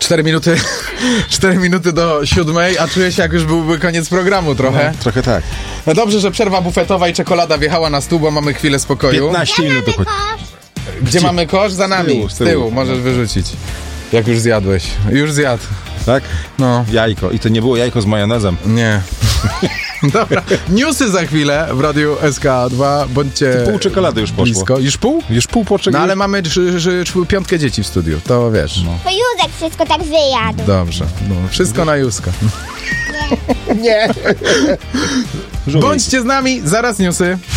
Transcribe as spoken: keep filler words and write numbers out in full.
Cztery minuty, cztery minuty do siódmej, a czuję się, jak już byłby koniec programu trochę. No, trochę tak. No dobrze, że przerwa bufetowa i czekolada wjechała na stół, bo mamy chwilę spokoju. piętnaście minut dochodzi. Gdzie mamy kosz? Za nami. Z tyłu, z tyłu. z tyłu. Możesz wyrzucić. Jak już zjadłeś. Już zjadł. Tak? No. Jajko. I to nie było jajko z majonezem. Nie. Dobra. Newsy za chwilę w Radiu S K dwa. Bądźcie Pół czekolady już poszło. blisko. Już pół? Już pół po czekolady. No ale mamy ż- ż- ż- piątkę dzieci w studiu. To wiesz. No. To Józek wszystko tak wyjadł. Dobrze. No, wszystko na Józka. Nie. Bądźcie z nami. Zaraz newsy.